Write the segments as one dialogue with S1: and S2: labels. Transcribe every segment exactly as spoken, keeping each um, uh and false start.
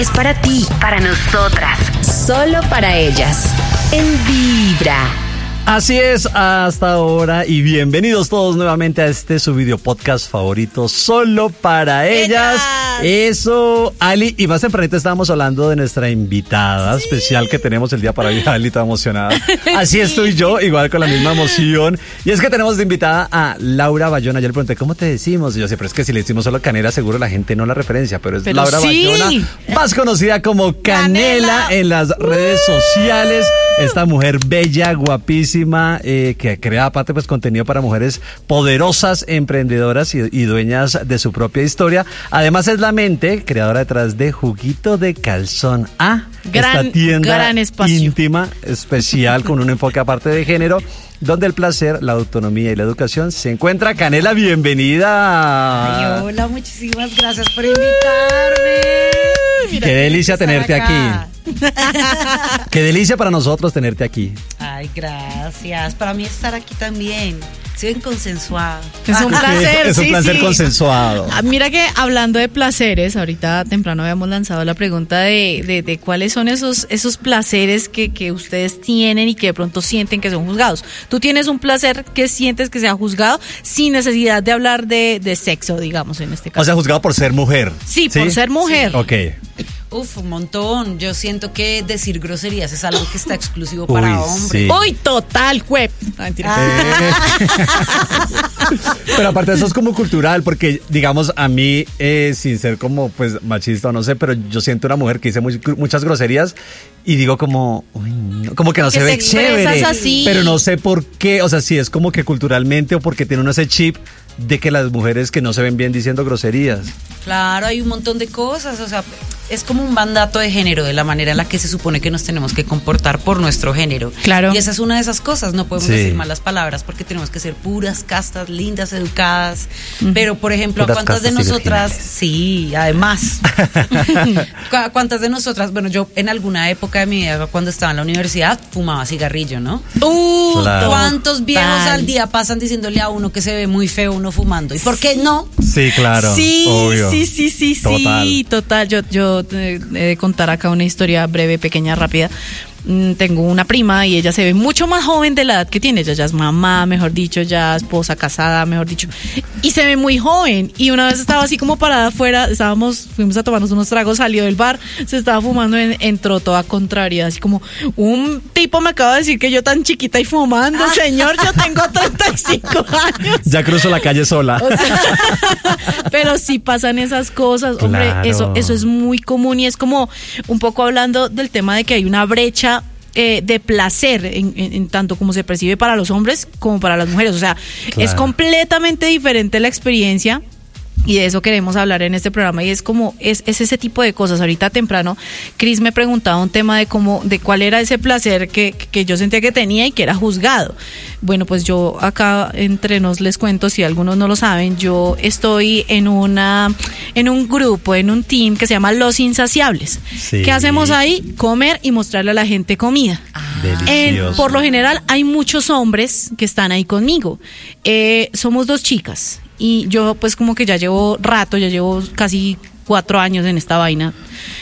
S1: es para ti, para nosotras, solo para ellas. En Vibra.
S2: Así es, hasta ahora y bienvenidos todos nuevamente a este su video podcast favorito, solo para ellas. ellas. Eso, Ali, y más tempranito estábamos hablando de nuestra invitada sí. especial que tenemos el día para hoy. Ali, toda emocionada. Así estoy yo, igual con la misma emoción. Y es que tenemos de invitada a Laura Bayona. Yo le pregunté, ¿cómo te decimos? Y yo sé, pero es que si le decimos solo Canela, seguro la gente no la referencia, pero es pero Laura sí. Bayona, más conocida como Canela, Canela en las redes uh. sociales. Esta mujer bella, guapísima, eh, que crea aparte pues contenido para mujeres poderosas, emprendedoras y, y dueñas de su propia historia. Además es la mente creadora detrás de Juguito de Calzón A, gran, esta tienda gran íntima, especial, con un enfoque aparte de género, donde el placer, la autonomía y la educación se encuentra. Canela, bienvenida.
S3: Ay, hola, muchísimas gracias por invitarme. Mira,
S2: qué delicia tenerte acá. aquí. Qué delicia para nosotros tenerte aquí.
S3: Ay, gracias. Para mí estar aquí también. Sí, bien consensuado.
S4: Es un placer,
S2: es un
S4: sí,
S2: placer
S4: sí.
S2: consensuado.
S4: Ah, mira que hablando de placeres, ahorita temprano habíamos lanzado la pregunta de, de, de cuáles son esos, esos placeres que, que ustedes tienen y que de pronto sienten que son juzgados. Tú tienes un placer que sientes que sea juzgado sin necesidad de hablar de, de sexo, digamos, en este caso.
S2: O sea, juzgado por ser mujer.
S4: Sí, ¿sí? por ser mujer.
S2: Sí. Ok.
S3: Uf, un montón. Yo siento que decir groserías es algo que está exclusivo para
S2: Uy,
S3: hombres.
S2: Sí.
S4: Uy, total, juep. Ah,
S2: eh. Pero aparte de eso es como cultural, porque digamos a mí, eh, sin ser como pues machista o no sé, pero yo siento una mujer que dice muy, muchas groserías y digo como, uy, no, como que no
S4: que
S2: se ve chévere,
S4: así.
S2: Pero no sé por qué, o sea, si es como que culturalmente o porque tiene uno ese chip de que las mujeres que no se ven bien diciendo groserías.
S3: Claro, hay un montón de cosas, o sea, es como un mandato de género, de la manera en la que se supone que nos tenemos que comportar por nuestro género.
S4: Claro.
S3: Y esa es una de esas cosas, no podemos
S2: sí.
S3: decir malas palabras porque tenemos que ser puras, castas, lindas, educadas. Uh-huh. Pero, por ejemplo,
S2: puras,
S3: ¿a cuántas de nosotras? Sí, además. ¿A cuántas de nosotras? Bueno, yo en alguna época de mi vida, cuando estaba en la universidad, fumaba cigarrillo, ¿no?
S4: Uh,
S2: claro.
S3: ¿Cuántos viejos Tal. al día pasan diciéndole a uno que se ve muy feo uno fumando? ¿Y por qué no?
S2: Sí, claro.
S4: Sí,
S2: obvio.
S4: sí, sí, sí, total. sí, total. Yo, yo eh, he de contar acá una historia breve, pequeña, rápida. Mm, tengo una prima y ella se ve mucho más joven de la edad que tiene. Ella ya es mamá, mejor dicho, ya esposa, casada, mejor dicho. Y se ve muy joven. Y una vez estaba así como parada afuera, estábamos, fuimos a tomarnos unos tragos, salió del bar, se estaba fumando, en, entró toda contraria, así como, un tipo me acaba de decir que yo tan chiquita y fumando, ah. señor, yo tengo treinta y cinco años.
S2: Ya cruzo la calle sola.
S4: O sea, pero sí pasan esas cosas, claro. hombre, eso, eso es muy común y es como un poco hablando del tema de que hay una brecha Eh, de placer en, en, en tanto como se percibe para los hombres como para las mujeres, o sea, claro. es completamente diferente la experiencia. Y de eso queremos hablar en este programa y es como, es, es ese tipo de cosas. Ahorita temprano, Cris me preguntaba un tema de cómo, de cuál era ese placer que, que yo sentía que tenía y que era juzgado. Bueno, pues yo acá entre nos les cuento, si algunos no lo saben, yo estoy en una, en un grupo, en un team que se llama Los Insaciables. Sí. ¿Qué hacemos ahí? Comer y mostrarle a la gente comida. Eh, por lo general hay muchos hombres que están ahí conmigo. Eh, somos dos chicas. Y yo pues como que ya llevo rato, ya llevo casi cuatro años en esta vaina.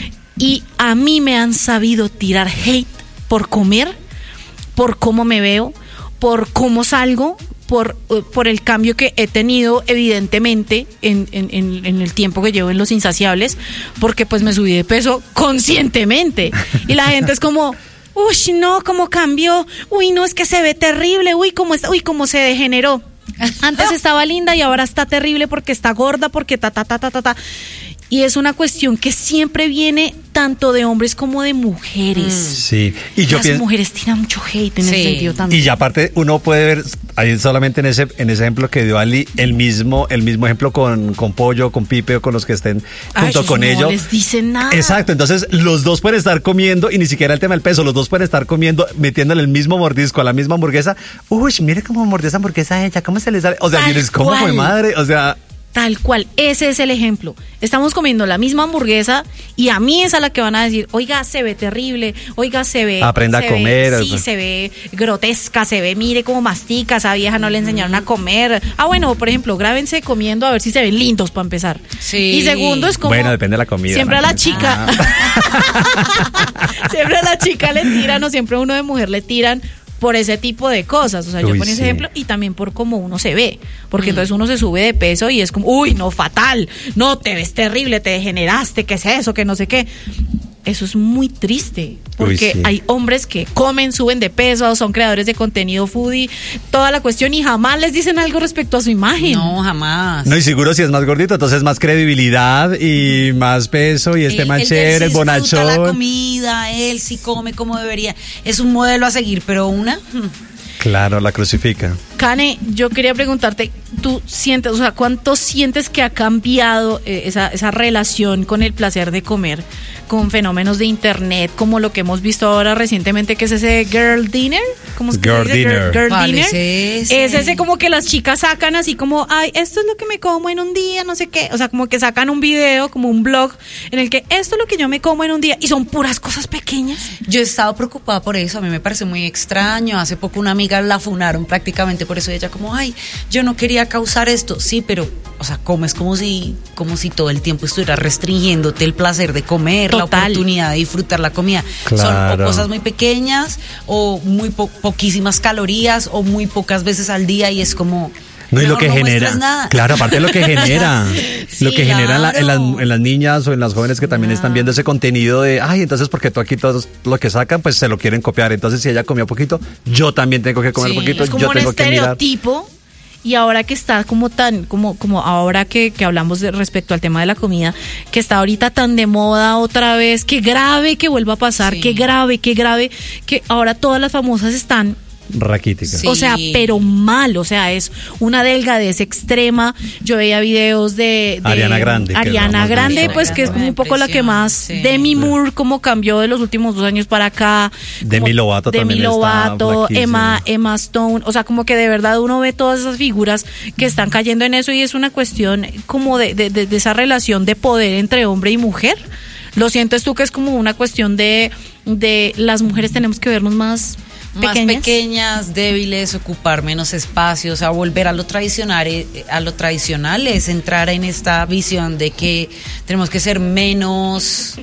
S4: Y a mí me han sabido tirar hate por comer, por cómo me veo, por cómo salgo, por, por el cambio que he tenido evidentemente en, en, en el tiempo que llevo en Los Insaciables, porque pues me subí de peso conscientemente. Y la gente es como... Uy, no, cómo cambió. Uy, no, es que se ve terrible. Uy, cómo está, uy, cómo se degeneró. Antes estaba linda y ahora está terrible porque está gorda, porque ta, ta, ta, ta, ta, ta. Y es una cuestión que siempre viene tanto de hombres como de mujeres.
S2: Sí. Y yo
S4: Las
S2: pienso,
S4: mujeres tiran mucho hate en sí. ese sentido también.
S2: Y ya aparte uno puede ver, ahí solamente en ese en ese ejemplo que dio Ali, el mismo el mismo ejemplo con, con Pollo, con Pipe o con los que estén junto
S4: Ay,
S2: con
S4: no
S2: ellos.
S4: No les dicen nada.
S2: Exacto, entonces los dos pueden estar comiendo y ni siquiera el tema del peso, los dos pueden estar comiendo, metiéndole el mismo mordisco a la misma hamburguesa. Uy, mire cómo mordió esa hamburguesa a ella, cómo se le sale. O sea,
S4: Tal
S2: ¿cómo
S4: cual.
S2: fue madre? O sea...
S4: Tal cual, ese es el ejemplo. Estamos comiendo la misma hamburguesa y a mí es a la que van a decir, oiga, se ve terrible, oiga, se ve...
S2: Aprenda
S4: se
S2: a comer.
S4: Ve, sí, se ve grotesca, se ve, mire cómo mastica, esa vieja no le enseñaron a comer. Ah, bueno, por ejemplo, grábense comiendo a ver si se ven lindos para empezar.
S3: Sí.
S4: Y segundo es como...
S2: Bueno, depende de la comida.
S4: Siempre a la
S2: ¿no?
S4: chica... siempre a la chica le tiran o siempre a uno de mujer le tiran por ese tipo de cosas, o sea,
S2: Uy,
S4: yo ponía ese
S2: sí.
S4: ejemplo y también por cómo uno se ve, porque mm. entonces uno se sube de peso y es como, uy, no, fatal, no, te ves terrible, te degeneraste, ¿qué es eso? Que no sé qué. Eso es muy triste, porque
S2: Uy, sí.
S4: hay hombres que comen, suben de peso, son creadores de contenido foodie, toda la cuestión, y jamás les dicen algo respecto a su imagen.
S3: No, jamás.
S2: No, y seguro si es más gordito, entonces más credibilidad y más peso y este más chévere, el bonachón.
S3: La comida, él sí come como debería. Es un modelo a seguir, pero una...
S2: Claro, la crucifica.
S4: Kane, yo quería preguntarte, ¿tú sientes, o sea, cuánto sientes que ha cambiado eh, esa, esa relación con el placer de comer, con fenómenos de internet, como lo que hemos visto ahora recientemente, que es ese girl dinner? ¿Cómo es que
S2: Girl
S4: se dice?
S2: dinner.
S4: Girl, girl
S3: ¿Cuál
S4: dinner.
S3: es ese?
S4: Es ese como que las chicas sacan así como, ay, esto es lo que me como en un día, no sé qué. O sea, como que sacan un video, como un blog, en el que esto es lo que yo me como en un día, y son puras cosas pequeñas.
S3: Yo he estado preocupada por eso, a mí me parece muy extraño. Hace poco una amiga la funaron prácticamente por eso, ella como, ay, yo no quería causar esto. Sí, pero, o sea, comes como si, como si todo el tiempo estuvieras restringiéndote el placer de comer,
S4: Total.
S3: la oportunidad de disfrutar la comida.
S2: Claro.
S3: Son o cosas muy pequeñas, o muy po- poquísimas calorías, o muy pocas veces al día, y es como...
S2: No, y lo
S3: mejor
S2: que
S3: no
S2: genera,
S3: muestres nada.
S2: claro, aparte de lo que genera,
S3: Sí,
S2: lo que genera en, la- en las,
S3: claro.
S2: en las niñas o en las jóvenes que también
S3: Ah.
S2: están viendo ese contenido de, ay, entonces porque tú aquí todos lo que sacan, pues se lo quieren copiar, entonces si ella comió poquito, yo también tengo que comer
S3: Sí,
S2: poquito,
S4: Es como
S2: yo
S4: un
S2: tengo que mirar.
S4: estereotipo. Y ahora que está como tan, como, como ahora que, que hablamos de respecto al tema de la comida, que está ahorita tan de moda otra vez, qué grave que vuelva a pasar,
S3: Sí.
S4: qué grave, qué grave, que ahora todas las famosas están,
S2: Raquítica.
S3: Sí.
S4: o sea, pero mal, o sea, es una delgadez extrema. Yo veía videos de, de
S2: Ariana Grande, que
S4: Ariana
S2: hablamos de
S4: Grande,
S2: eso.
S4: pues que es como un poco la que
S3: Depresión,
S4: más,
S3: sí.
S4: Demi Moore, como cambió de los últimos dos años para acá.
S2: Demi
S4: como-
S2: Lovato
S4: Demi
S2: también está
S4: Lovato,
S2: flaquísima.
S4: Emma, Emma Stone, o sea, como que de verdad uno ve todas esas figuras que están cayendo en eso, y es una cuestión como de, de, de, de esa relación de poder entre hombre y mujer. ¿Lo sientes tú que es como una cuestión de, de las mujeres tenemos que vernos más
S3: más
S4: pequeñas?
S3: pequeñas, débiles, ocupar menos espacios, a volver a lo tradicional, eh, a lo tradicional es entrar en esta visión de que tenemos que ser menos,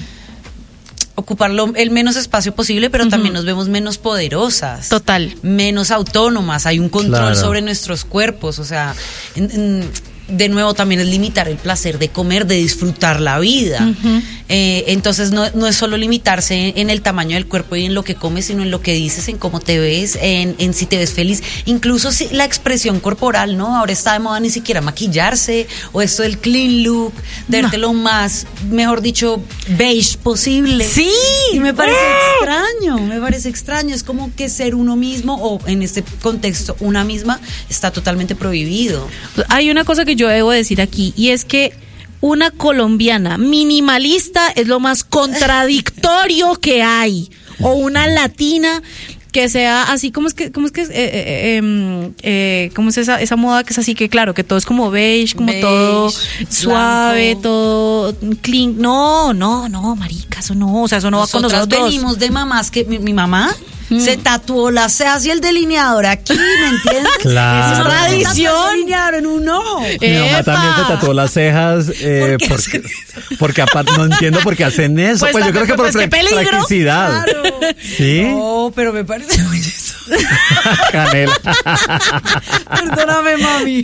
S3: ocupar lo- el menos espacio posible, pero
S4: Ujú.
S3: también nos vemos menos poderosas.
S4: Total.
S3: Menos autónomas, hay un control
S2: Claro.
S3: sobre nuestros cuerpos, o sea, en- en- de nuevo también es limitar el placer de comer, de disfrutar la vida.
S4: Ujú.
S3: Eh, entonces no, no es solo limitarse en, en el tamaño del cuerpo y en lo que comes, sino en lo que dices, en cómo te ves, en, en si te ves feliz, incluso si, la expresión corporal, ¿no? Ahora está de moda ni siquiera maquillarse, o esto del clean look, de verte lo más, mejor dicho, beige posible.
S4: Sí.
S3: Y me parece
S4: ¡Ah!
S3: extraño, me parece extraño, es como que ser uno mismo, o en este contexto, una misma, está totalmente prohibido.
S4: Hay una cosa que yo debo decir aquí, y es que una colombiana minimalista es lo más contradictorio que hay, o una latina que sea así, como es que, cómo es que, eh, eh, eh, eh, cómo es esa, esa moda que es así, que claro, que todo es como beige, como
S3: Beige,
S4: todo suave,
S3: blanco.
S4: todo clean. No, no, no, marica, eso no, o sea, eso no va con
S3: Nosotras
S4: nosotros.
S3: venimos de mamás que mi, mi mamá se tatuó las cejas y el delineador aquí, ¿me entiendes?
S2: Claro.
S4: Eso es tradición.
S3: El delineador en un ojo.
S2: Mi mamá
S4: ¡Epa!
S2: también se tatuó las cejas eh,
S3: ¿Por qué
S2: porque,
S3: hacen
S2: porque aparte no entiendo por qué hacen eso.
S4: Pues
S2: Pues, yo creo que por
S4: pues, qué
S2: pra-
S4: peligro.
S2: practicidad.
S3: Claro.
S2: ¿Sí?
S3: No, pero me parece muy eso.
S2: Canela.
S3: Perdóname, mami.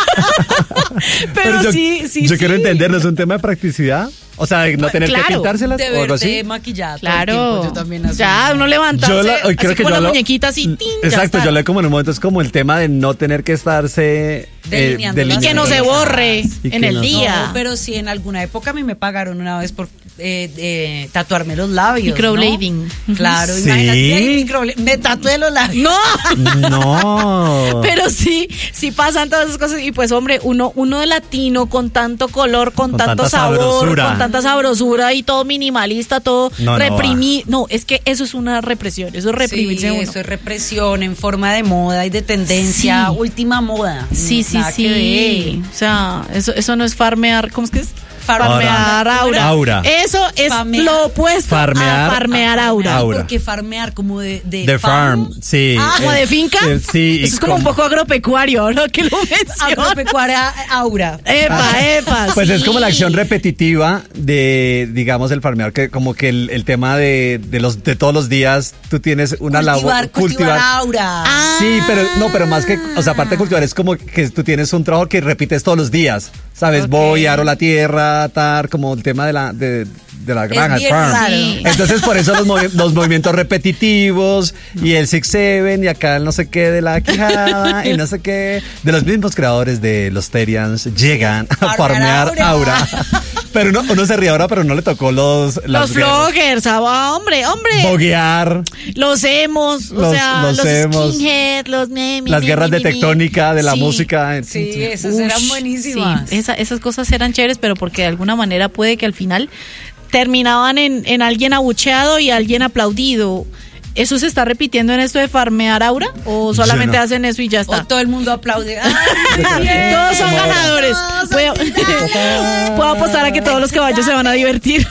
S4: Pero,
S2: yo,
S4: sí, sí,
S2: Yo
S4: sí.
S2: quiero entenderlo, ¿es un tema de practicidad? O sea, de no tener
S4: claro,
S2: que pintárselas
S3: De
S2: o algo
S3: verte
S2: así.
S3: maquillada todo el
S4: Claro,
S3: tiempo, yo también así.
S4: ya uno levantarse,
S2: Yo la-
S4: así
S2: creo que
S4: con
S2: yo
S4: la
S2: lo-
S4: muñequita así, tin, ya
S2: Exacto,
S4: está.
S2: yo le como en un momento es como el tema de no tener que estarse
S3: Delineando las
S4: Y que no se
S3: cejas.
S4: borre
S2: Y
S4: en
S2: que
S4: el
S2: no-
S4: día.
S3: No, pero sí, en alguna época a mí me pagaron una vez por eh, eh, tatuarme los labios.
S4: Microblading.
S3: ¿no? Claro,
S2: ¿Sí?
S3: imagínate, el microblade- me tatué los labios.
S4: No,
S2: No.
S4: pero sí, sí pasan todas esas cosas. Y pues, hombre, uno, uno de latino con tanto color, con,
S2: Con
S4: tanto
S2: tanta
S4: sabor,
S2: sabrosura.
S4: con tanta sabrosura y todo minimalista, todo
S2: No, no
S4: reprimido. No, es que eso es una represión, eso es reprimirse
S3: Sí,
S4: uno.
S3: eso es represión en forma de moda y de tendencia,
S4: Sí.
S3: última moda.
S4: Sí, sí, sí, sí. O sea, eso, eso no es farmear, ¿cómo es que es? Farmear aura.
S2: aura.
S4: Eso es
S3: Farmear.
S4: lo opuesto
S2: Farmear.
S4: a farmear aura.
S2: Aura.
S3: Porque farmear como de, de
S2: The farm, sí.
S4: Ah, ¿como de finca?
S2: Eh, sí.
S4: Eso es como un poco agropecuario, ¿no? Que lo menciona.
S3: Agropecuaria aura.
S4: Epa, epa.
S2: Pues
S4: sí.
S2: es como la acción repetitiva de, digamos, el farmear, que como que el, el tema de, de los de todos los días, tú tienes una
S3: Cultivar,
S2: labor.
S3: cultivar aura.
S4: Ah.
S2: Sí, pero no, pero más que, o sea, aparte de cultivar, es como que tú tienes un trabajo que repites todos los días. ¿Sabes?
S4: Ok.
S2: Voy, aro la tierra, tal, como el tema de la, de, de la granja,
S3: bien
S2: farm.
S3: raro.
S4: Sí.
S2: Entonces, por eso los, movi- los movimientos repetitivos y el six seven y acá el no sé qué de la quijada y no sé qué de los mismos creadores de los Terians llegan a
S3: Farmear
S2: farmear
S3: aura.
S2: aura. Pero uno, uno se ríe ahora, pero no le tocó los...
S4: Los
S2: las guerras.
S4: floggers, ah, hombre, hombre.
S2: Boguear,
S4: Los emos, o
S2: Los-
S4: sea,
S2: los
S4: los,
S2: emos.
S4: skinhead, los memi,
S2: las
S4: mi,
S2: guerras
S4: mi,
S2: de
S4: mi, mi.
S2: tectónica, de la
S4: Sí.
S2: música.
S3: Sí, esas
S4: Ush,
S3: eran buenísimas.
S4: sí, esa- esas cosas eran chéveres, pero porque de alguna manera puede que al final terminaban en, en alguien abucheado y alguien aplaudido. ¿Eso se está repitiendo en esto de farmear aura? ¿O solamente
S2: Yo no.
S4: hacen eso y ya está?
S3: O todo el mundo aplaude. ¡Ay,
S4: Todos son ganadores. Puedo, puedo apostar a que todos los caballos se van a divertir.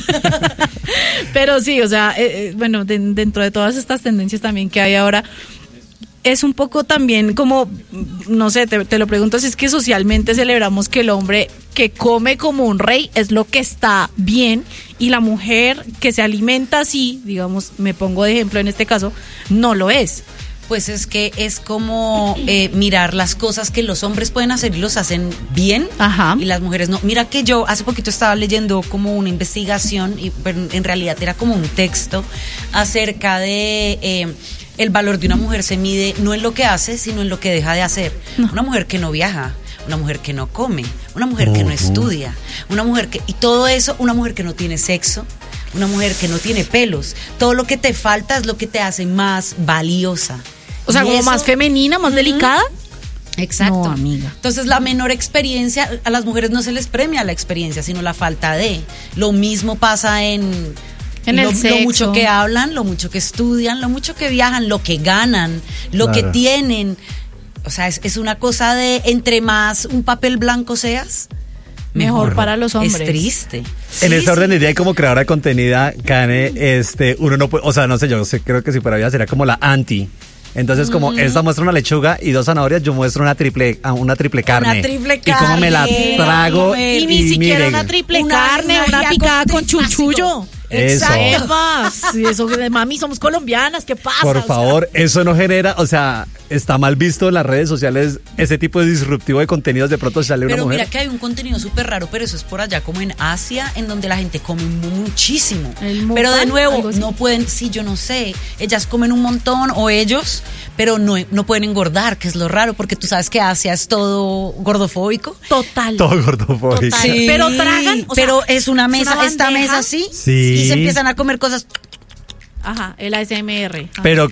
S4: Pero sí, o sea, eh, eh, bueno, de- dentro de todas estas tendencias también que hay ahora, es un poco también como, no sé, te, te lo pregunto, si es que socialmente celebramos que el hombre que come como un rey es lo que está bien y la mujer que se alimenta así, digamos, me pongo de ejemplo en este caso, no lo es.
S3: Pues es que es como eh, mirar las cosas que los hombres pueden hacer y los hacen bien.
S4: Ajá.
S3: Y las mujeres no. Mira que yo hace poquito estaba leyendo como una investigación, y, pero en realidad era como un texto acerca de eh, el valor de una mujer se mide no en lo que hace, sino en lo que deja de hacer.
S4: No.
S3: Una mujer que no viaja, una mujer que no come, una mujer que no
S2: Ujú.
S3: estudia, una mujer que... Y todo eso, una mujer que no tiene sexo, una mujer que no tiene pelos. Todo lo que te falta es lo que te hace más valiosa.
S4: O sea,
S3: Y
S4: como
S3: eso-
S4: más femenina, más delicada.
S3: Exacto.
S4: No, amiga.
S3: Entonces, la menor experiencia, a las mujeres no se les premia la experiencia, sino la falta de. Lo mismo pasa en...
S4: En el
S3: lo, lo
S4: sexo.
S3: mucho que hablan, lo mucho que estudian, lo mucho que viajan, lo que ganan, lo
S2: Claro.
S3: que tienen. O sea, es, es una cosa de entre más un papel blanco seas,
S4: Mejor para los hombres.
S3: Es triste.
S2: En
S3: Sí,
S2: esta orden
S3: sí.
S2: de idea y como creadora de contenido, Kane, este, uno no puede, o sea, no sé, yo sé, creo que si fuera vida sería como la anti. Entonces, como esta muestra una lechuga y dos zanahorias, yo muestro una triple, ah, una triple carne.
S3: triple
S2: Y cómo me la
S3: carne.
S2: trago.
S3: Y
S4: Y ni siquiera
S2: mire,
S4: una triple
S3: Una-
S4: carne,
S3: una
S4: una,
S3: guía
S4: picada
S3: con
S4: con chunchullo.
S2: Eso.
S4: Eva, sí, eso de mami, somos colombianas, ¿qué pasa? O
S2: Por
S4: sea,
S2: favor, eso no genera, o sea, está mal visto en las redes sociales ese tipo de disruptivo de contenidos, de pronto sale una
S3: Pero
S2: mujer.
S3: mira que hay un contenido súper raro, pero eso es por allá como en Asia, en donde la gente come muchísimo.
S4: ¿El mukbang?
S3: Pero de nuevo,
S4: ¿Algo así?
S3: no pueden, sí, yo no sé, ellas comen un montón o ellos, pero no, no pueden engordar, que es lo raro, porque tú sabes que Asia es todo gordofóbico.
S4: Total.
S2: Todo gordofóbico.
S4: Total. Pero tragan, o sea,
S3: pero es una
S4: es
S3: mesa,
S4: una
S3: esta
S4: bandeja.
S3: mesa así,
S2: Sí.
S3: y se empiezan a comer cosas.
S4: Ajá, el A S M R. Ajá.
S2: Pero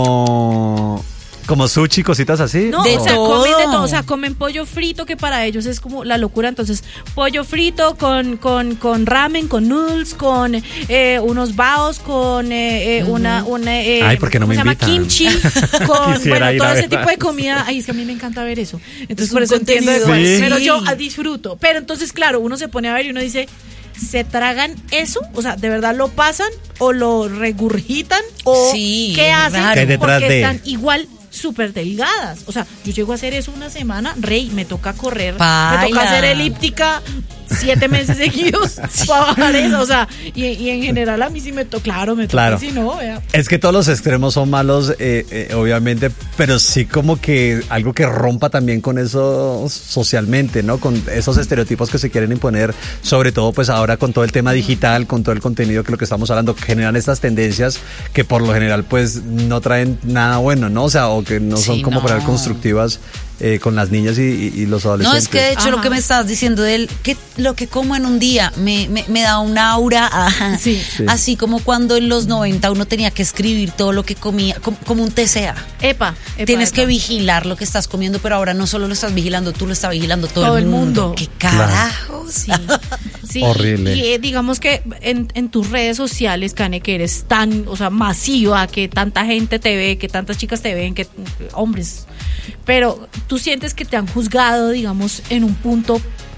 S2: como, como sushi, cositas así.
S4: No,
S3: De
S4: o sea,
S3: todo.
S4: comen de todo, o sea, comen pollo frito, que para ellos es como la locura. Entonces, pollo frito con, con, con ramen, con noodles, con eh, unos baos, con eh, eh, una, una eh,
S2: Ay, ¿por qué no
S4: ¿cómo
S2: me
S4: se llama?
S2: invitan?
S4: Kimchi, con
S2: Quisiera
S4: bueno,
S2: ir
S4: todo
S2: a
S4: ese
S2: verla.
S4: tipo de comida. Ay, es que a mí me encanta ver eso. Entonces,
S3: Es
S4: por
S3: un
S4: eso entiendo de
S3: contenido.
S4: cuál-
S2: Sí.
S4: Pero yo
S3: Sí.
S4: ah, disfruto. Pero entonces, claro, uno se pone a ver y uno dice, ¿se tragan eso? O sea, ¿de verdad lo pasan o lo regurgitan? ¿O
S3: Sí,
S4: qué
S3: es
S4: hacen?
S3: raro.
S2: ¿Qué hay detrás
S4: Porque
S2: de?
S4: están igual súper delgadas. O sea, yo llego a hacer eso una semana, rey, me toca correr, me
S3: Paila.
S4: toca hacer elíptica siete meses seguidos para bajar eso. O sea, y, y en general a mí sí me toca, claro, me toca,
S2: Claro.
S4: si no, vea.
S2: Es que todos los extremos son malos, eh, eh, obviamente, pero sí como que algo que rompa también con eso socialmente, ¿no? Con esos estereotipos que se quieren imponer, sobre todo pues ahora con todo el tema digital, con todo el contenido que lo que estamos hablando, generan estas tendencias que por lo general pues no traen nada bueno, ¿no? O sea, o que no son
S3: Sí,
S2: como
S3: no.
S2: para ver constructivas eh, con las niñas y, y- y los
S3: No,
S2: adolescentes.
S3: es que de hecho lo
S4: Ajá.
S3: que me estabas diciendo de él, que lo que como en un día me, me, me da un aura, ajá,
S4: Sí.
S2: Sí.
S3: así como cuando en los noventa uno tenía que escribir todo lo que comía, como, como un T C A.
S4: Epa, epa,
S3: Tienes
S4: epa.
S3: que vigilar lo que estás comiendo, pero ahora no solo lo estás vigilando tú, lo está vigilando todo,
S4: Todo
S3: el
S4: el
S3: mundo.
S4: mundo.
S3: ¿Qué carajos?
S4: Sí. Sí,
S2: horrible.
S4: Y, y digamos que en, en tus redes sociales, Cane, que eres tan, o sea, masiva, que tanta gente te ve, que tantas chicas te ven, que hombres, pero tú sientes que te han juzgado, digamos, en un punto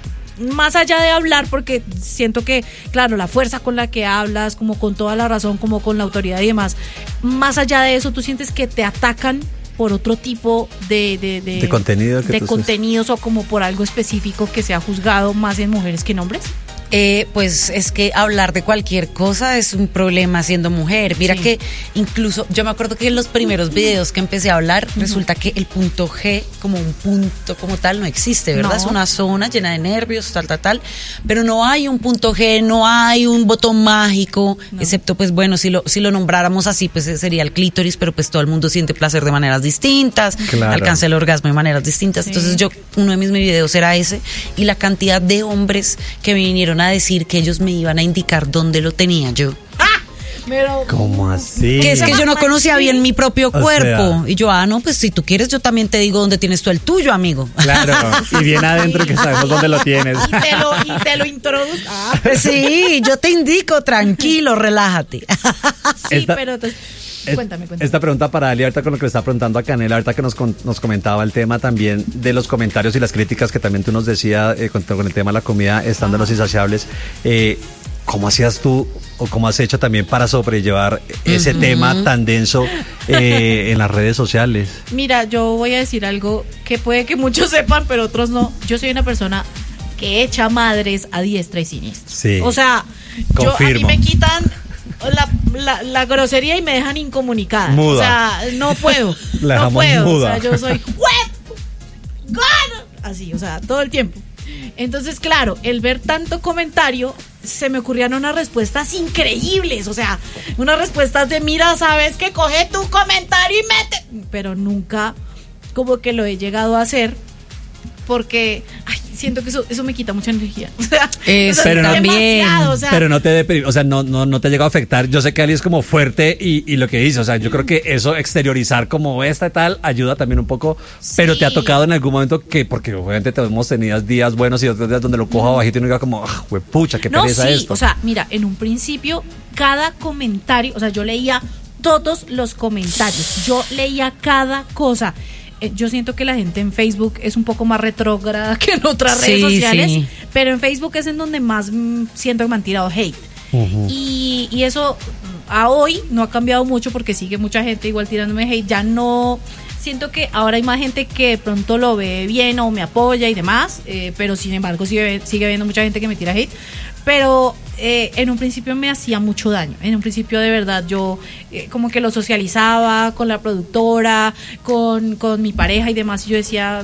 S4: más allá de hablar, porque siento que, claro, la fuerza con la que hablas, como con toda la razón, como con la autoridad y demás, más allá de eso, tú sientes que te atacan por otro tipo de, de, de,
S2: de contenido que
S4: de
S2: tú
S4: contenidos o como por algo específico que se ha juzgado más en mujeres que en hombres.
S3: Eh, pues es que hablar de cualquier cosa es un problema siendo mujer. Mira, sí, que incluso yo me acuerdo que en los primeros videos que empecé a hablar, uh-huh, resulta que el punto G como un punto como tal no existe, ¿verdad? No. Es una zona llena de nervios, tal, tal, tal, pero no hay un punto G, no hay un botón mágico, no, excepto pues bueno, si lo, si lo nombráramos así, pues sería el clítoris, pero pues todo el mundo siente placer de maneras distintas, claro, alcanza el orgasmo de maneras distintas, sí. Entonces yo, uno de mis videos era ese, y la cantidad de hombres que me vinieron a decir que ellos me iban a indicar dónde lo tenía yo.
S4: ¡Ah! Pero,
S2: ¿cómo así?
S3: Que es que yo no conocía bien mi propio cuerpo. O sea, y yo, ah, no, pues si tú quieres, yo también te digo dónde tienes tú el tuyo, amigo.
S2: Claro, y bien adentro que sabemos dónde lo tienes.
S4: Y te lo, y te lo introduzco. Ah.
S3: Sí, yo te indico, tranquilo, relájate.
S4: Sí, Esta... pero... Te... Cuéntame, cuéntame.
S2: Esta pregunta para Ali, ahorita con lo que le está preguntando a Canela, ahorita que nos, nos comentaba el tema también de los comentarios y las críticas que también tú nos decías eh, con, con el tema de la comida, estando en Los Insaciables, eh, ¿cómo hacías tú o cómo has hecho también para sobrellevar ese uh-huh. tema tan denso eh, en las redes sociales?
S4: Mira, yo voy a decir algo que puede que muchos sepan, pero otros no. Yo soy una persona que echa madres a diestra y siniestra. Sí. O sea, yo, a mí me quitan... La, la, la grosería y me dejan incomunicada.
S2: Muda.
S4: O sea, no puedo.
S2: La
S4: no puedo.
S2: Muda.
S4: O sea, yo soy web, God, así, o sea, todo el tiempo. Entonces, claro, el ver tanto comentario, se me ocurrían unas respuestas increíbles. O sea, unas respuestas de mira, sabes que coge tu comentario y mete. Pero nunca como que lo he llegado a hacer. Porque ay, siento que eso, eso me quita mucha energía. O sea,
S3: es, pero también,
S2: o sea, pero no te deprim, o sea, no, no, no te ha llegado a afectar. Yo sé que Ali es como fuerte y, y lo que dice, o sea, yo creo que eso exteriorizar como esta y tal ayuda también un poco, sí. Pero te ha tocado en algún momento que, porque obviamente te hemos tenido días buenos y otros días donde lo cojo abajito y uno diga como, ah, pucha, qué pereza
S4: no, sí,
S2: esto.
S4: O sea, mira, en un principio cada comentario, o sea, yo leía todos los comentarios, yo leía cada cosa. Yo siento que la gente en Facebook es un poco más retrógrada que en otras sí, redes sociales, sí. Pero en Facebook es en donde más mm, siento que me han tirado hate. Uh-huh. Y, y eso a hoy no ha cambiado mucho porque sigue mucha gente igual tirándome hate. Ya no, siento que ahora hay más gente que de pronto lo ve bien o me apoya y demás, eh, pero sin embargo sigue, sigue habiendo mucha gente que me tira hate. Pero eh, en un principio me hacía mucho daño. En un principio de verdad yo eh, como que lo socializaba con la productora, con, con mi pareja y demás. Y yo decía,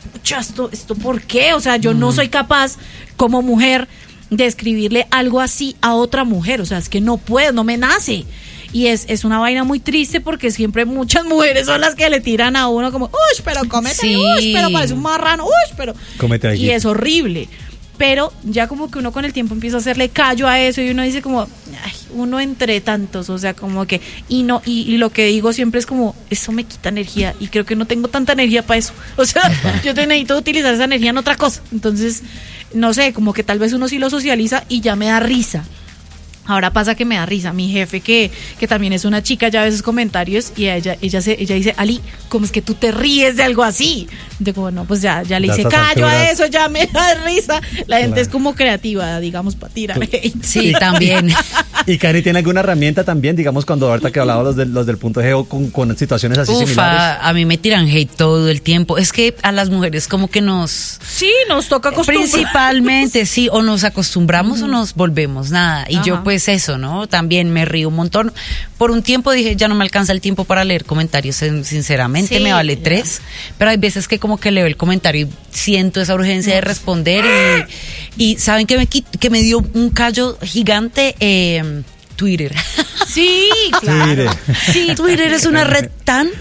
S4: esto, ¿esto por qué? O sea, yo mm. no soy capaz como mujer de escribirle algo así a otra mujer. O sea, es que no puedo, no me nace. Y es, es una vaina muy triste porque siempre muchas mujeres son las que le tiran a uno como, uy, pero cómete, sí. uy, pero parece un marrano, uy, pero...
S2: Cómete aquí.
S4: Y es horrible. Pero ya como que uno con el tiempo empieza a hacerle callo a eso y uno dice como, ay, uno entre tantos, o sea, como que, y no, y, y lo que digo siempre es como, eso me quita energía y creo que no tengo tanta energía para eso. O sea, yo te necesito utilizar esa energía en otra cosa. Entonces, no sé, como que tal vez uno sí lo socializa y ya me da risa. Ahora pasa que me da risa. Mi jefe, que, que también es una chica, ya ve sus comentarios y ella, ella, se, ella dice, Ali, ¿cómo es que tú te ríes de algo así? Yo como, no, pues ya, ya le hice callo a eso, ya me da risa. La gente claro. es como creativa, digamos, para tirar hate.
S3: Sí, también.
S2: ¿Y Cari tiene alguna herramienta también, digamos, cuando ahorita que hablaba los, de, los del punto G con, con situaciones así
S3: Ufa,
S2: similares?
S3: A, a mí me tiran hate todo el tiempo. Es que a las mujeres como que nos...
S4: Sí, nos toca acostumbrar.
S3: Principalmente, sí, o nos acostumbramos uh-huh. o nos volvemos nada. Y Ajá. yo pues eso, ¿no? También me río un montón. Por un tiempo dije, ya no me alcanza el tiempo para leer comentarios, sinceramente, sí, me vale ya. tres. Pero hay veces que como que leo el comentario y siento esa urgencia de responder. Y, y ¿saben qué me, que me dio un callo gigante? Eh, Twitter.
S4: Sí, claro.
S3: Sí, Twitter es una red tan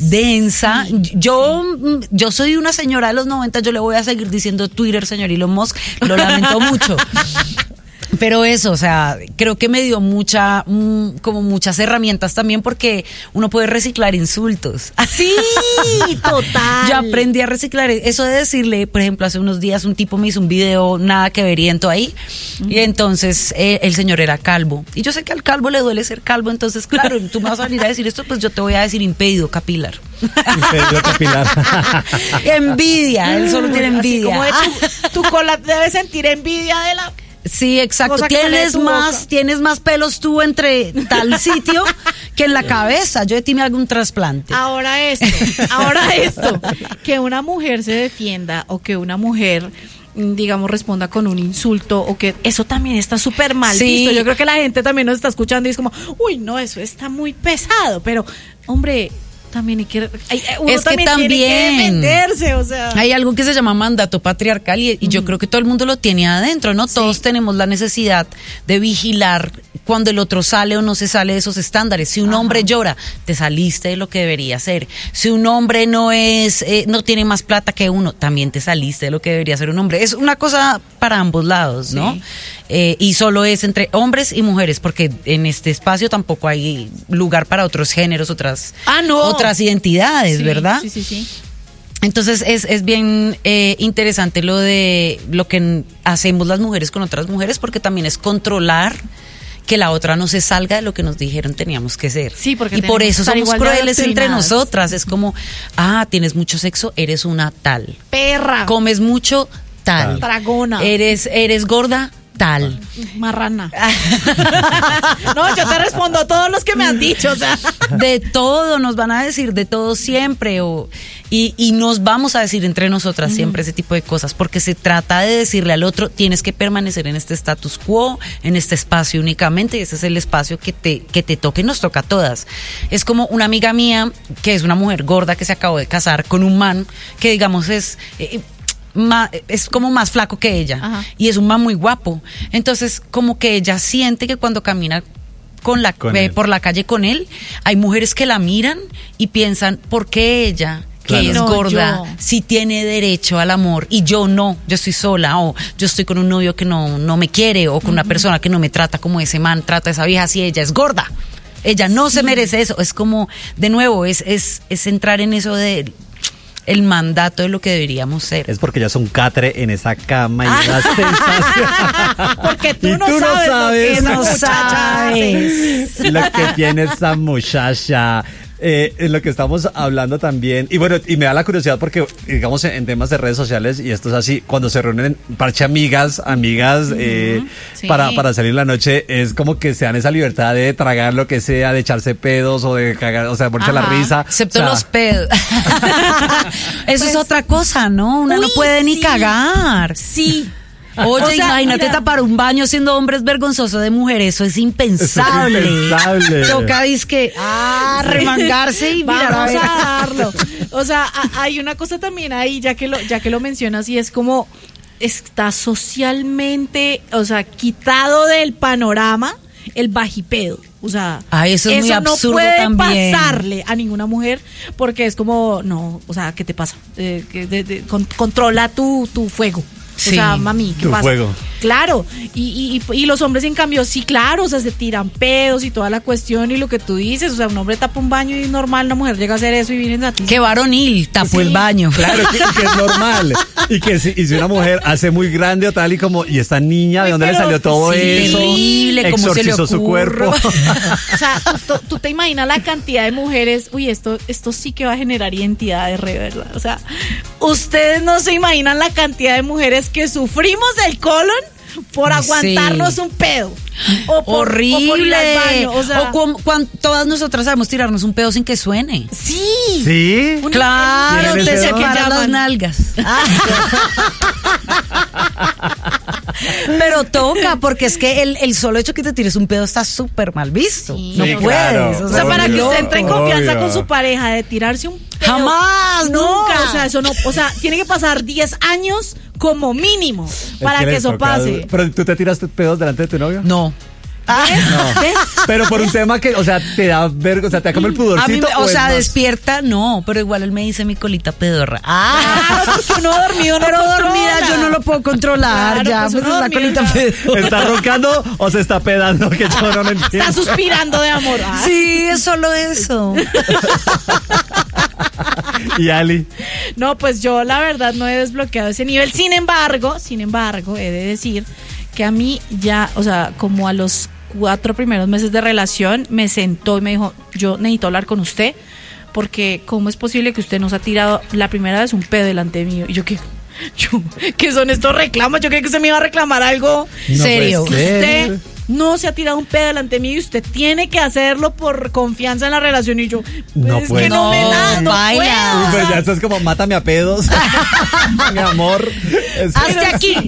S3: densa. Yo yo soy una señora de los noventa, yo le voy a seguir diciendo Twitter, señor Elon Musk, lo lamento mucho. Pero eso, o sea, creo que me dio mucha, mm, como muchas herramientas también porque uno puede reciclar insultos.
S4: Sí, total.
S3: Yo aprendí a reciclar eso de decirle, por ejemplo, hace unos días un tipo me hizo un video nada que veriento ahí, uh-huh. y entonces eh, el señor era calvo. Y yo sé que al calvo le duele ser calvo, entonces claro, tú me vas a venir a decir esto, pues yo te voy a decir impedido capilar.
S2: Impedido capilar.
S3: Envidia, él solo tiene envidia.
S4: Así como de tu, tu cola debe sentir envidia de la...
S3: Sí, exacto. Tienes más, boca. tienes más pelos tú entre tal sitio que en la cabeza. Yo de ti me hago un trasplante.
S4: Ahora esto, ahora esto, que una mujer se defienda o que una mujer, digamos, responda con un insulto o que eso también está súper mal sí. visto. Yo creo que la gente también nos está escuchando y es como, uy, no, eso está muy pesado, pero, hombre... También hay que, hay, uno
S3: es que
S4: también,
S3: también
S4: tiene que defenderse, o sea.
S3: Hay algo que se llama mandato patriarcal y, y uh-huh. yo creo que todo el mundo lo tiene adentro, ¿no? Sí. Todos tenemos la necesidad de vigilar cuando el otro sale o no se sale de esos estándares. Si un Ajá. hombre llora, te saliste de lo que debería ser. Si un hombre no es, eh, no tiene más plata que uno, también te saliste de lo que debería ser un hombre. Es una cosa para ambos lados, ¿no? Sí. Eh, y solo es entre hombres y mujeres, porque en este espacio tampoco hay lugar para otros géneros, otras,
S4: ah, no.
S3: otras identidades,
S4: sí,
S3: ¿verdad?
S4: Sí, sí, sí.
S3: Entonces es, es bien eh, interesante lo de lo que hacemos las mujeres con otras mujeres, porque también es controlar que la otra no se salga de lo que nos dijeron teníamos que ser.
S4: Sí, porque
S3: y por eso somos crueles entre
S4: adoctrinadas.
S3: nosotras. Es como, ah, tienes mucho sexo, eres una tal.
S4: Perra.
S3: Comes mucho, tal.
S4: Dragona.
S3: Eres, eres gorda, tal.
S4: Marrana. No, yo te respondo a todos los que me han dicho, o sea.
S3: De todo, nos van a decir de todo siempre, o, y, y nos vamos a decir entre nosotras uh-huh. siempre ese tipo de cosas, porque se trata de decirle al otro, tienes que permanecer en este status quo, en este espacio únicamente, y ese es el espacio que te, que te toque y nos toca a todas. Es como una amiga mía, que es una mujer gorda que se acabó de casar con un man, que digamos es... Eh, Ma, es como más flaco que ella. Ajá. Y es un man muy guapo, entonces como que ella siente que cuando camina con la, con eh, por la calle con él, hay mujeres que la miran y piensan, ¿por qué ella, que claro. es no, gorda, yo. sí tiene derecho al amor y yo no, yo estoy sola, o yo estoy con un novio que no, no me quiere, o con uh-huh. una persona que no me trata como ese man trata a esa vieja, si ella es gorda, ella no sí. se merece eso? Es como, de nuevo, es, es, es entrar en eso de el mandato de lo que deberíamos ser.
S2: Es porque ya es un catre en esa cama y una sensación.
S4: Porque tú,
S2: y
S4: no,
S2: tú
S4: sabes
S2: no sabes
S4: lo que esa muchacha
S2: lo que tiene esa muchacha. Eh, en lo que estamos hablando también, y bueno, y me da la curiosidad porque, digamos, en, en temas de redes sociales, y esto es así, cuando se reúnen parche amigas, amigas, uh-huh. eh, sí. para, para salir la noche, es como que se dan esa libertad de tragar lo que sea, de echarse pedos o de cagar, o sea, ponerse la risa.
S3: Excepto
S2: o sea,
S3: los pedos. Eso pues, es otra cosa, ¿no? Una uy, no puede sí. ni cagar.
S4: Sí.
S3: Oye, o sea, imagínate mira, tapar un baño siendo hombre es vergonzoso, de mujer, eso es impensable.
S2: Eso es impensable.
S3: Toca disque ah, remangarse y
S4: vamos mirar, a, a darlo. O sea, a, hay una cosa también ahí, ya que lo, ya que lo mencionas, y es como está socialmente, o sea, quitado del panorama el bajipedo. O sea,
S3: ah, eso, es
S4: eso
S3: muy
S4: no
S3: puede
S4: también. pasarle a ninguna mujer, porque es como, no, o sea, ¿qué te pasa? Eh, de, de, de, con, controla tu, tu fuego. Sí, o sea, mami, ¿qué
S2: tu
S4: pasa?
S2: Fuego.
S4: Claro, y, y, y los hombres en cambio, sí, claro, o sea, se tiran pedos y toda la cuestión y lo que tú dices, o sea, un hombre tapa un baño y es normal, una mujer llega a hacer eso y viene a ti.
S3: Qué varonil, tapó sí. el baño.
S2: Claro, que, que es normal. Y que si, y si una mujer hace muy grande o tal y como, y esta niña, ¿de dónde
S4: pero,
S2: le salió todo
S3: sí,
S2: eso?
S3: Terrible, ¿cómo se le ocurre?
S2: Su cuerpo.
S4: O sea, tú, tú te imaginas la cantidad de mujeres, uy, esto, esto sí que va a generar identidad de re, ¿verdad? O sea, ustedes no se imaginan la cantidad de mujeres que sufrimos del colon por aguantarnos sí. un pedo. O por,
S3: horrible.
S4: O por ir al baño. O, sea,
S3: o con, cuando todas nosotras sabemos tirarnos un pedo sin que suene.
S4: Sí.
S2: Sí.
S3: Una, claro, te separan las nalgas. Pero toca, porque es que el, el solo hecho que te tires un pedo está súper mal visto. Sí, no sí, puedes. Claro.
S4: O sea, para que usted entre en confianza Obvio. con su pareja de tirarse un pedo.
S3: Jamás,
S4: nunca. No. O sea, eso no, o sea, tiene que pasar diez años como mínimo para es que, que eso toca, pase.
S2: ¿Pero tú te tiraste pedos delante de tu novio?
S3: No. Ah,
S2: No.
S3: ¿ves?
S2: Pero por un tema que, o sea, te da verga, o sea, te da como el
S3: A mí,
S2: pudorcito.
S3: me- o
S2: es
S3: sea,
S2: más-
S3: despierta, no, pero igual él me dice mi colita pedorra. Ah,
S4: Claro, porque uno dormido no
S3: pero
S4: controla.
S3: dormida yo no lo puedo controlar,
S4: Claro,
S3: ya,
S4: pues
S3: pues
S4: uno
S3: es la
S4: dormido
S3: colita
S4: ya.
S3: pedorra.
S2: ¿Está roncando o se está pedando? Que yo no lo entiendo.
S4: Está suspirando de amor. Ah.
S3: Sí, es solo eso.
S2: Y Ali.
S4: No, pues yo la verdad no he desbloqueado ese nivel. Sin embargo, sin embargo, he de decir que a mí ya, o sea, como a los cuatro primeros meses de relación, me sentó y me dijo, yo necesito hablar con usted, porque ¿cómo es posible que usted nos ha tirado la primera vez un pedo delante mío? Y yo, ¿qué? Yo, ¿qué son estos reclamos? Yo creí que usted me iba a reclamar algo
S2: No
S3: serio.
S2: puede ser.
S4: Usted no se ha tirado un pedo delante mío y usted tiene que hacerlo por confianza en la relación. Y yo, pues
S2: No
S4: es
S2: puede
S4: que no me
S3: ser.
S4: da, no
S3: Baila.
S4: puedo.
S2: Uy, pero ya esto es como mátame a pedos. Mi amor. Es-
S3: Hazte aquí.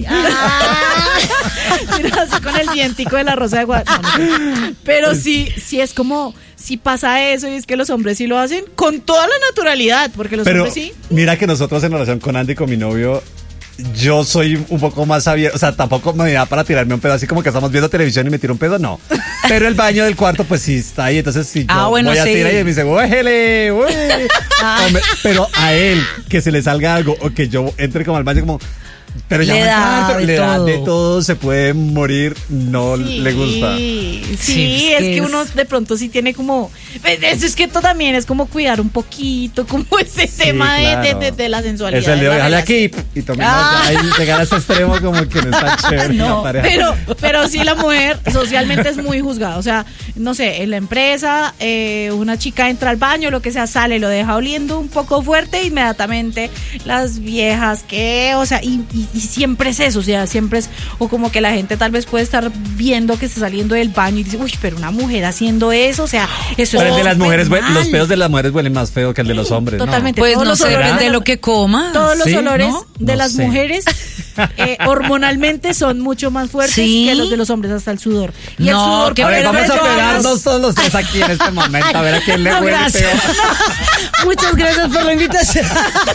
S4: Mira, así con el dientico de la rosa de Guadalupe. No, no. Pero sí, sí es como, si pasa eso y es que los hombres sí lo hacen con toda la naturalidad, porque los
S2: Pero
S4: hombres sí.
S2: mira que nosotros en relación con Andy, con mi novio, yo soy un poco más abierto, o sea, tampoco me da para tirarme un pedo, así como que estamos viendo televisión y me tiro un pedo, no. Pero el baño del cuarto, pues sí está ahí, entonces si yo
S3: Ah, bueno,
S2: voy a
S3: sí.
S2: tirar y me dice, ¡Uéjele! uy".
S3: Ah.
S2: Hombre, pero a él, que se le salga algo, o que yo entre como al baño como... Pero ya
S3: Le
S2: me
S3: da
S2: encanta,
S3: de
S2: le da
S3: todo.
S2: de todo, se puede morir, no
S4: Sí,
S2: le gusta.
S4: Sí,
S3: Sí,
S4: es
S3: es que
S4: que
S3: es-
S4: uno de pronto sí tiene como. pues, Eso es que esto también es como cuidar un poquito, como ese
S2: Sí,
S4: tema de-
S2: claro.
S4: de, de- de la sensualidad.
S2: Es el de
S4: de la
S2: déjale
S4: relación.
S2: aquí y tomemos
S3: Ah.
S2: ya, ahí llegar a ese extremo como que no está chévere
S3: No,
S2: la pareja.
S4: Pero, pero sí la mujer socialmente es muy juzgada. O sea, no sé, en la empresa, eh, una chica entra al baño, lo que sea, sale, lo deja oliendo un poco fuerte, inmediatamente las viejas que, o sea, y, y- y siempre es eso, o sea, siempre es, o como que la gente tal vez puede estar viendo que está saliendo del baño y dice, uy, pero una mujer haciendo eso, o sea, eso
S2: Pero el
S4: es
S2: de las
S4: súper
S2: mujeres, hue-
S4: mal.
S2: los pedos de las mujeres huelen más feo que el de los hombres, ¿no?
S4: Totalmente.
S3: Pues
S4: Todos
S3: no
S4: los
S3: sé,
S4: olores
S3: depende de
S4: de
S3: lo
S4: la-
S3: que coma.
S4: Todos los
S2: ¿Sí?
S4: olores
S3: ¿No?
S4: de
S2: No
S4: las
S2: sé.
S4: mujeres eh, hormonalmente son mucho más fuertes
S3: ¿Sí?
S4: que los de los hombres, hasta el sudor. Y
S3: No,
S4: el sudor
S3: qué
S2: A ver,
S3: Pero
S2: vamos a
S3: eso
S2: pegarnos
S3: vamos.
S2: todos los tres aquí en este momento, a ver a quién le
S3: No,
S2: huele
S3: gracias.
S2: peor.
S3: Muchas gracias por la invitación.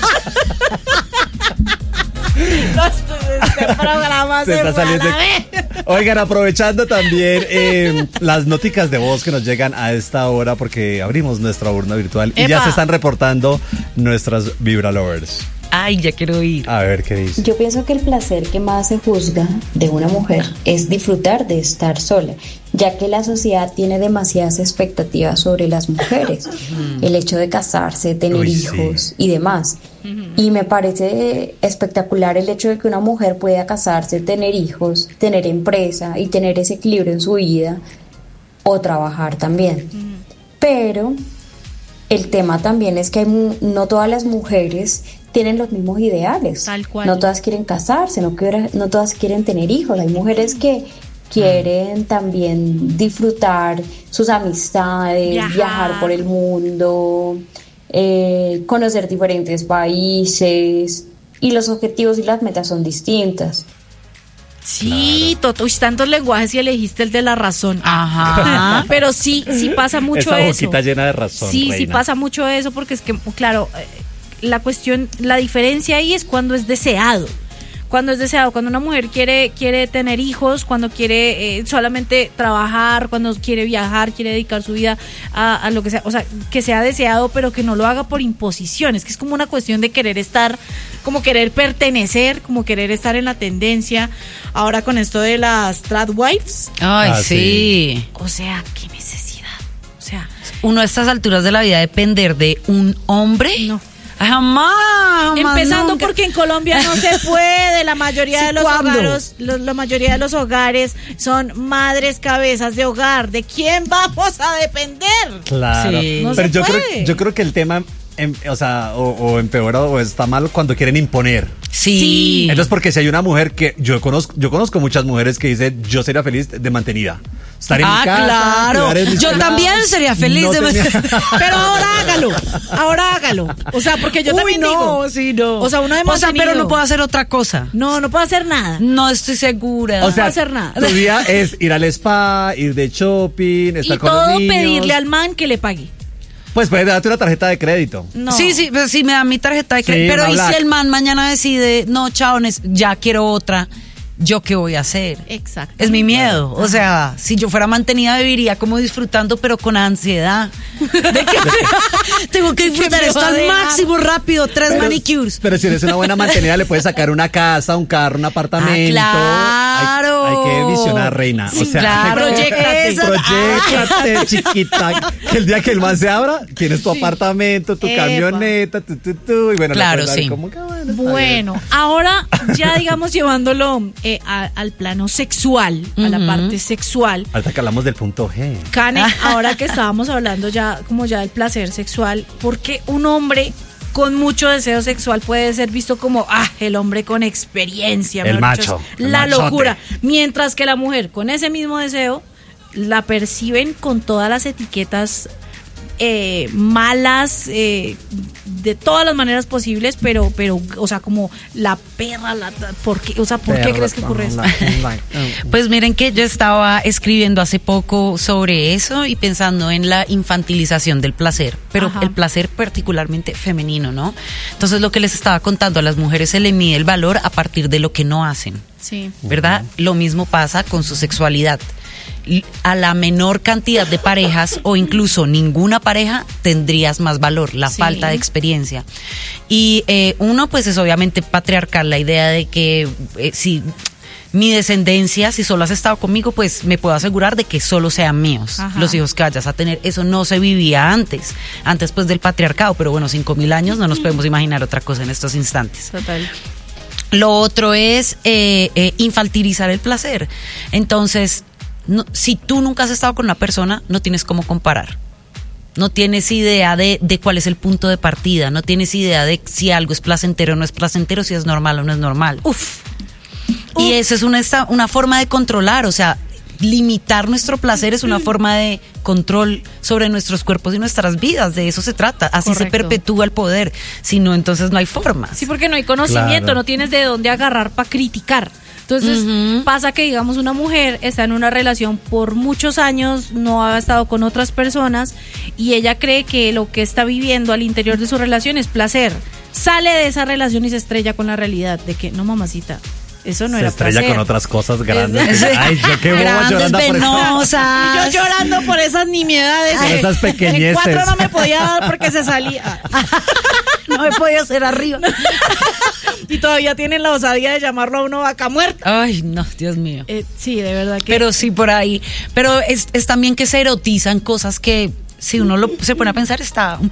S4: No, este, este programa
S2: Se
S4: se
S2: está
S4: fue a
S2: saliendo.
S4: la vez.
S2: Oigan, aprovechando también eh, las nóticas de voz que nos llegan a esta hora, porque abrimos nuestra urna virtual y ya
S4: ¡Epa!
S2: se están reportando nuestras Vibra Lovers.
S3: Ay, ya quiero ir.
S2: A ver qué dice.
S5: Yo pienso que el placer que más se juzga de una mujer es disfrutar de estar sola, ya que la sociedad tiene demasiadas expectativas sobre las mujeres, el hecho de casarse, tener
S2: Uy, sí.
S5: hijos y demás. Y me parece espectacular el hecho de que una mujer pueda casarse, tener hijos, tener empresa y tener ese equilibrio en su vida o trabajar también. Pero el tema también es que hay mu- no todas las mujeres tienen los mismos ideales.
S4: Tal cual.
S5: No todas quieren casarse, no, quiere- no todas quieren tener hijos. Hay mujeres que quieren también disfrutar sus amistades,
S4: Viajar.
S5: viajar, por el mundo, eh, conocer diferentes países, y los objetivos y las metas son distintas.
S4: Sí, Toto, uy, tantos lenguajes y elegiste el de la razón.
S3: Ajá.
S4: Pero sí, sí pasa mucho
S2: Esa
S4: eso.
S2: boquita llena de razón,
S4: Sí, sí
S2: reina.
S4: pasa mucho eso porque es que, claro, eh, la cuestión, la diferencia ahí es cuando es deseado. Cuando es deseado, cuando una mujer quiere, quiere tener hijos, cuando quiere eh, solamente trabajar, cuando quiere viajar, quiere dedicar su vida a, a lo que sea, o sea, que sea deseado, pero que no lo haga por imposición. Es que es como una cuestión de querer estar, como querer pertenecer, como querer estar en la tendencia. Ahora con esto de las tradwives,
S3: Ay,
S2: Ah,
S3: sí.
S2: sí.
S4: o sea, qué necesidad. O sea,
S3: Uno a estas alturas de la vida depender de un hombre.
S4: no.
S3: Jamás, jamás,
S4: Empezando
S3: nunca.
S4: porque en Colombia no se puede, la mayoría
S3: Sí,
S4: de los
S3: ¿cuándo?
S4: hogares, lo- la mayoría de los hogares son madres cabezas de hogar. ¿De quién vamos a depender?
S2: Claro.
S3: Sí.
S4: No
S2: Pero
S4: se
S2: yo creo,
S4: puede.
S2: yo creo que el tema, em, o sea, o, o empeora o está mal cuando quieren imponer.
S3: Sí.
S4: Sí.
S2: Entonces, porque si hay una mujer que yo conozco, yo conozco muchas mujeres que dicen, yo sería feliz de mantenida. Estar en
S3: Ah,
S2: mi casa.
S3: claro.
S2: cuidar de mis
S3: Yo
S2: pelados,
S3: también sería feliz
S2: no
S3: de
S2: tenía-
S4: Pero ahora hágalo, ahora hágalo. O sea, porque yo
S3: Uy,
S4: también
S3: no,
S4: digo.
S3: sí, no.
S4: O sea, uno de
S3: O sea, pero
S4: mantenido.
S3: no puedo hacer otra cosa.
S4: No, no puedo hacer nada.
S3: No estoy segura.
S2: O sea,
S4: puedo hacer nada.
S2: tu día es ir al spa, ir de shopping, estar
S4: Y
S2: con
S4: todo
S2: los niños.
S4: pedirle al man que le pague.
S2: Pues puedes darte una tarjeta de crédito.
S4: No.
S3: Sí, sí, pues sí me dan mi tarjeta de
S2: Sí,
S3: crédito. Pero
S2: una
S3: ¿y
S2: black.
S3: si el man mañana decide, no, chao, nes- ya quiero otra? ¿yo qué voy a hacer?
S4: Exacto.
S3: Es mi miedo. O sea, si yo fuera mantenida, viviría como disfrutando, pero con ansiedad. De que tengo que disfrutar esto al máximo rápido, tres
S2: Pero-
S3: manicures.
S2: Pero si eres una buena mantenida, le puedes sacar una casa, un carro, un apartamento.
S3: Ah, claro.
S2: Hay, hay que visionar, reina.
S3: Sí,
S2: o sea,
S3: claro.
S4: Proyéctate.
S3: Eso-
S2: Proyéctate, chiquita. Que el día que el man se abra, tienes tu
S4: Sí.
S2: apartamento, tu
S4: Epa.
S2: camioneta, tu, tu, tu, y bueno,
S3: Claro,
S2: la puedes dar
S3: sí.
S2: como que, bueno, está
S4: Bueno,
S2: bien.
S4: ahora ya digamos llevándolo eh, a- al plano sexual, a la
S3: Ujú.
S4: parte sexual.
S2: Ahorita que hablamos del punto G.
S4: Cane, ahora que estábamos hablando ya como ya del placer sexual, porque un hombre con mucho deseo sexual puede ser visto como, ah, el hombre con experiencia,
S2: El
S4: mejor dicho,
S2: macho,
S4: es
S2: el
S4: la
S2: machote.
S4: locura, mientras que la mujer con ese mismo deseo la perciben con todas las etiquetas eh, malas, eh, de todas las maneras posibles, pero, pero, o sea, como la perra, la, ¿por qué? O sea, ¿por qué
S2: Perra,
S4: crees que ocurre eso?
S2: la-
S3: Pues miren que yo estaba escribiendo hace poco sobre eso y pensando en la infantilización del placer, pero
S4: Ajá.
S3: el placer particularmente femenino, ¿no? Entonces lo que les estaba contando, a las mujeres se le mide el valor a partir de lo que no hacen,
S4: Sí.
S3: ¿verdad? Lo mismo pasa con su sexualidad. L- A la menor cantidad de parejas o incluso ninguna pareja tendrías más valor, la
S4: Sí.
S3: falta de experiencia. Y eh, uno pues es obviamente patriarcal, la idea de que eh, si mi descendencia, si solo has estado conmigo, pues me puedo asegurar de que solo sean míos,
S4: Ajá.
S3: los hijos que vayas a tener. Eso no se vivía antes, antes pues del patriarcado, pero bueno, cinco mil años no nos podemos imaginar otra cosa en estos instantes.
S4: Total.
S3: Lo otro es eh, eh, infantilizar el placer. Entonces, no- si tú nunca has estado con una persona, no tienes cómo comparar. No tienes idea de, de cuál es el punto de partida. No tienes idea de si algo es placentero o no es placentero, si es normal o no es normal.
S4: Uf.
S3: Y esa es una, esta- una forma de controlar, o sea, limitar nuestro placer es una forma de control sobre nuestros cuerpos y nuestras vidas. De eso se trata. Así se
S4: Correcto.
S3: perpetúa el poder. Si no, entonces no hay forma.
S4: Sí, porque no hay conocimiento,
S2: Claro.
S4: no tienes de dónde agarrar para criticar. Entonces
S3: Ujú.
S4: pasa que, digamos, una mujer está en una relación por muchos años, no ha estado con otras personas y ella cree que lo que está viviendo al interior de su relación es placer. Sale de esa relación y se estrella con la realidad de que, no, mamacita, eso no
S2: Se
S4: era
S2: estrella
S4: placer.
S2: con otras cosas grandes.
S3: Sí.
S2: Ay, yo qué boba
S3: Grandes,
S2: llorando por eso.
S3: venosas.
S4: Y yo llorando por esas nimiedades.
S2: Por
S4: que
S2: esas pequeñeces.
S4: En cuatro no me podía dar porque se salía.
S3: No me podía hacer arriba.
S4: Y todavía tienen la osadía de llamarlo a uno vaca muerta.
S3: Ay, no, Dios mío.
S4: Eh, sí, de verdad que...
S3: Pero sí, por ahí. Pero es, es también que se erotizan cosas que, si uno lo, se pone a pensar, está un